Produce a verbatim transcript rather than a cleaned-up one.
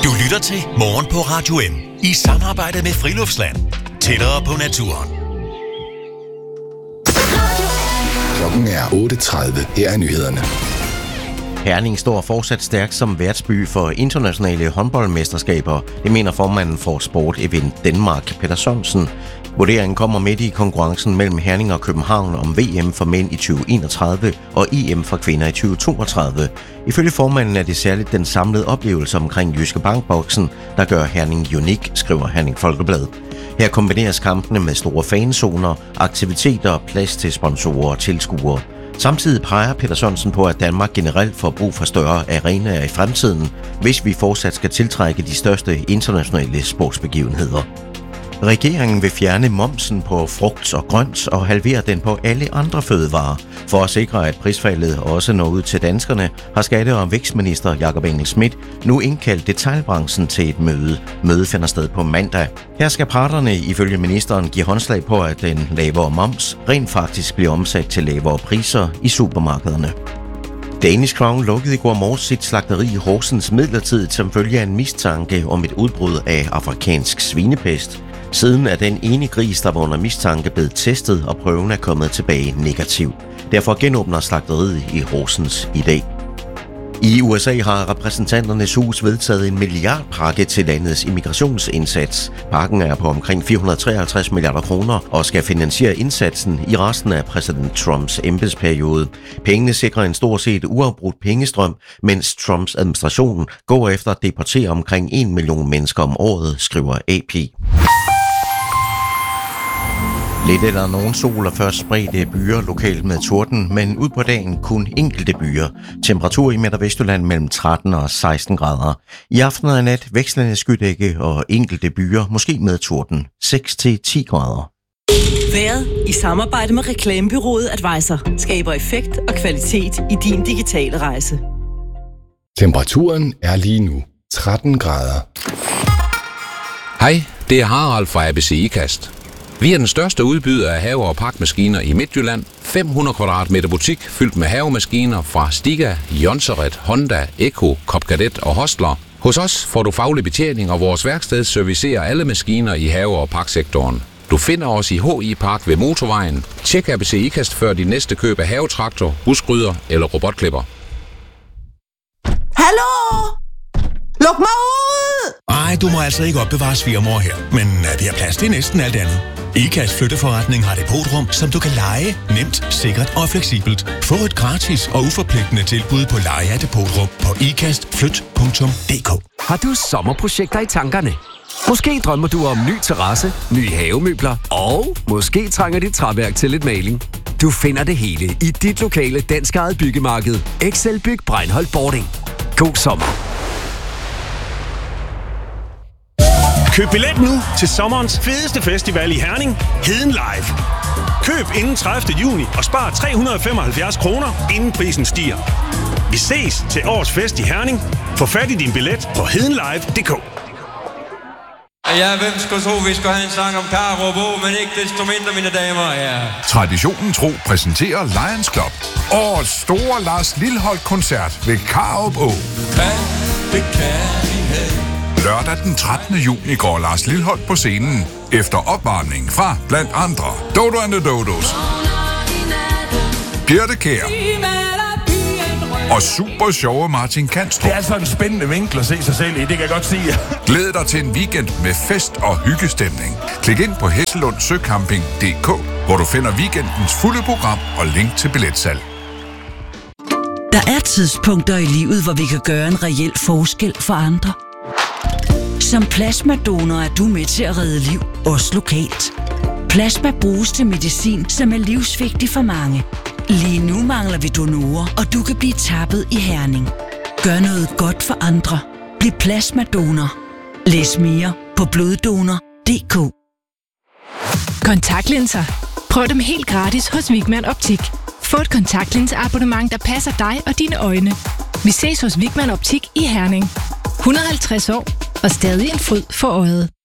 Du lytter til Morgen på Radio M i samarbejde med Friluftsland. Tættere på naturen. Klokken er otte tredive. Her er nyhederne. Herning står fortsat stærkt som værtsby for internationale håndboldmesterskaber. Det mener formanden for Sport Event Danmark, Peter Sørensen. Vurderingen kommer midt i konkurrencen mellem Herning og København om V M for mænd i tyve enogtredive og E M for kvinder i tyve toogtredive. Ifølge formanden er det særligt den samlede oplevelse omkring Jyske Bank-boksen, der gør Herning unik, skriver Herning Folkeblad. Her kombineres kampene med store fanzoner, aktiviteter, plads til sponsorer og tilskuere. Samtidig peger Peter Sørensen på, at Danmark generelt får brug for større arenaer i fremtiden, hvis vi fortsat skal tiltrække de største internationale sportsbegivenheder. Regeringen vil fjerne momsen på frugt og grønt og halvere den på alle andre fødevarer. For at sikre, at prisfaldet også når ud til danskerne, har skatte- og vækstminister Jakob Engel-Schmidt nu indkaldt detailbranchen til et møde. Mødet finder sted på mandag. Her skal parterne ifølge ministeren give håndslag på, at den lavere moms rent faktisk bliver omsat til lavere priser i supermarkederne. Danish Crown lukkede i går morges sit slagteri i Horsens midlertidigt som følge af en mistanke om et udbrud af afrikansk svinepest. Siden er den ene gris, der var under mistanke, blevet testet, og prøven er kommet tilbage negativ. Derfor genåbner slagteriet i Horsens i dag. I U S A har repræsentanternes hus vedtaget en milliardpakke til landets immigrationsindsats. Pakken er på omkring fire hundrede treoghalvtreds milliarder kroner og skal finansiere indsatsen i resten af præsident Trumps embedsperiode. Pengene sikrer en stort set uafbrudt pengestrøm, mens Trumps administration går efter at deportere omkring en million mennesker om året, skriver A P. Lidt eller nogen sol og først spredte byer lokalt med torden, men ud på dagen kun enkelte byer. Temperatur i Midt- og Vestjylland mellem tretten og seksten grader. I aften og nat vekslende skydække og enkelte byer, måske med torden, seks til ti grader. Vejret i samarbejde med reklamebureauet Advisor skaber effekt og kvalitet i din digitale rejse. Temperaturen er lige nu tretten grader. Hej, det er Harald fra A B C IKAST. Vi er den største udbyder af have- og pakmaskiner i Midtjylland. fem hundrede kvadratmeter butik fyldt med havemaskiner fra Stiga, Jonseret, Honda, Eko, Copcadet og Hostler. Hos os får du faglig betjening, og vores værksted servicerer alle maskiner i have- og paksektoren. Du finder os i H I Park ved Motorvejen. Tjek A B C IKAST før din næste køb af havetraktor, husgryder eller robotklipper. Hallo? Luk mig ud! Ej, du må altså ikke opbevare svigermor her, men vi har plads til næsten alt andet. IKAST Flytteforretning har depotrum, som du kan leje nemt, sikkert og fleksibelt. Få et gratis og uforpligtende tilbud på leje af depotrum på ikastflyt punktum d k. Har du sommerprojekter i tankerne? Måske drømmer du om ny terrasse, nye havemøbler, og måske trænger dit træværk til lidt maling. Du finder det hele i dit lokale danskejede byggemarked, Excelbyg Breinholt Boarding. God sommer! Køb billet nu til sommerens fedeste festival i Herning, Heden Live. Køb inden tredivte juni og spar tre hundrede og femoghalvfjerds kroner, inden prisen stiger. Vi ses til årets fest i Herning. Få fat i din billet på hedenlive punktum d k. Ja, hvem skulle tro, vi skulle have en sang om Karo Bo, men ikke desto mindre, mine damer og herrer. Traditionen tro præsenterer Lions Club. Årets store Lars Lilholt-koncert ved Karup Å. Lørdag den trettende juni går Lars Lilholt på scenen efter opvarmning fra blandt andre Dodo and the Dodos, Birte Kjær og super sjove Martin Kanstrup. Det er altså en spændende vinkel at se sig selv i, det kan jeg godt sige. Glæd dig til en weekend med fest og hyggestemning. Klik ind på hesselund søcamping punktum d k, hvor du finder weekendens fulde program og link til billetsalg. Der er tidspunkter i livet, hvor vi kan gøre en reel forskel for andre. Som plasmadonor er du med til at redde liv, også lokalt. Plasma bruges til medicin, som er livsvigtig for mange. Lige nu mangler vi donorer, og du kan blive tappet i Herning. Gør noget godt for andre. Bliv plasmadonor. Læs mere på bloddonor punktum d k. Kontaktlinser. Prøv dem helt gratis hos Wigman Optik. Få et kontaktlinseabonnement, der passer dig og dine øjne. Vi ses hos Wigman Optik i Herning. et hundrede og halvtreds år og stadig en fryd for øjet.